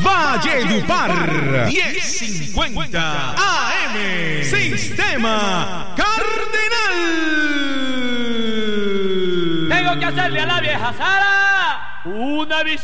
Valledupar, 1050 AM, Sistema Cardenal. Tengo que hacerle a la vieja Sara una visita.